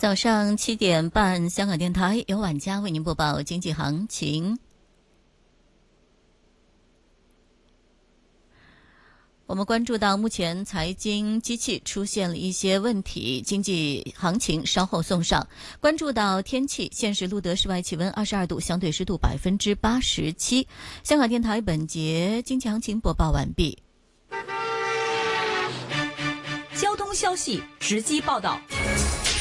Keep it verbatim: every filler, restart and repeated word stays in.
早上七点半，香港电台由晚佳为您播报经济行情。我们关注到目前财经机器出现了一些问题，经济行情稍后送上。关注到天气，现时录得室外气温二十二度，相对湿度百分之八十七。香港电台本节经济行情播报完毕。 交通消息直击报道。